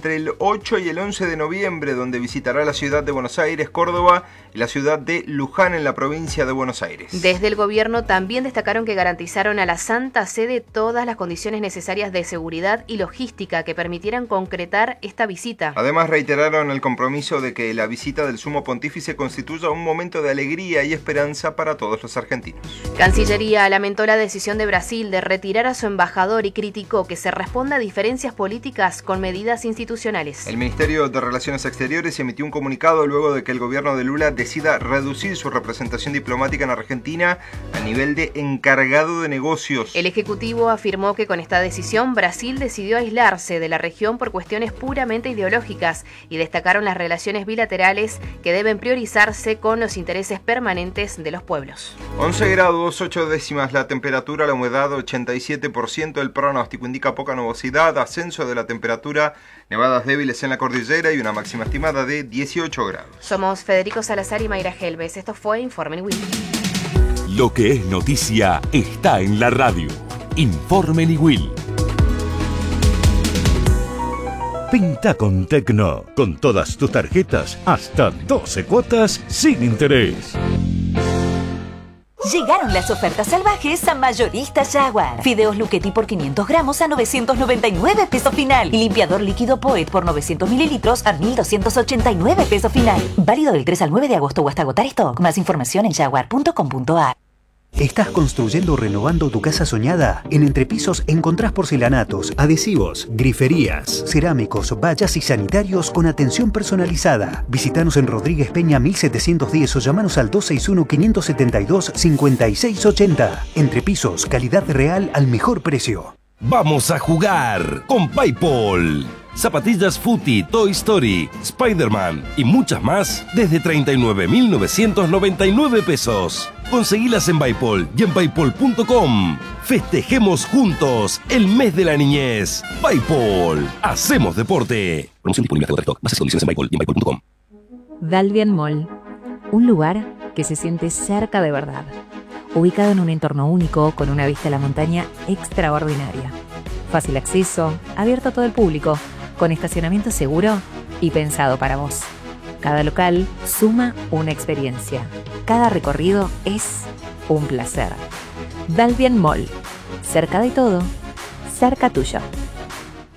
entre el 8 y el 11 de noviembre, donde visitará la ciudad de Buenos Aires, Córdoba y la ciudad de Luján en la provincia de Buenos Aires. Desde el gobierno también destacaron que garantizaron a la Santa Sede todas las condiciones necesarias de seguridad y logística que permitieran concretar esta visita. Además, reiteraron el compromiso de que la visita del Sumo Pontífice constituya un momento de alegría y esperanza para todos los argentinos. Cancillería lamentó la decisión de Brasil de retirar a su embajador y criticó que se responda a diferencias políticas con medidas institucionales. El Ministerio de Relaciones Exteriores emitió un comunicado luego de que el gobierno de Lula decida reducir su representación diplomática en Argentina a nivel de encargado de negocios. El Ejecutivo afirmó que con esta decisión Brasil decidió aislarse de la región por cuestiones puramente ideológicas y destacaron las relaciones bilaterales que deben priorizarse con los intereses permanentes de los pueblos. 11 grados 8 décimas la temperatura, la humedad 87%, el pronóstico indica poca nubosidad, ascenso de la temperatura, nevadas débiles en la cordillera y una máxima estimada de 18 grados. Somos Federico Salazar y Mayra Helves. Esto fue Informe Niwil. Lo que es noticia está en la radio. Informe Niwil. Pinta con Tecno, con todas tus tarjetas, hasta 12 cuotas sin interés. Llegaron las ofertas salvajes a Mayorista Jaguar. Fideos Luchetti por 500 gramos a 999 pesos final. Y limpiador líquido Poet por 900 mililitros a 1289 pesos final. Válido del 3 al 9 de agosto o hasta agotar stock. Más información en jaguar.com.ar. ¿Estás construyendo o renovando tu casa soñada? En Entrepisos encontrás porcelanatos, adhesivos, griferías, cerámicos, vallas y sanitarios con atención personalizada. Visítanos en Rodríguez Peña 1710 o llamanos al 261-572-5680. Entrepisos, calidad real al mejor precio. Vamos a jugar con PayPal. Zapatillas Footy, Toy Story, Spider-Man y muchas más desde 39.999 pesos. Conseguilas en PayPal y en paypal.com. Festejemos juntos el mes de la niñez. PayPal. Hacemos deporte. Promoción disponible hasta stock. Bases y condiciones en PayPal y en paypal.com. Dalvian Mall. Un lugar que se siente cerca de verdad. Ubicado en un entorno único con una vista a la montaña extraordinaria. Fácil acceso, abierto a todo el público, con estacionamiento seguro y pensado para vos. Cada local suma una experiencia. Cada recorrido es un placer. Dalvian Mall. Cerca de todo, cerca tuyo.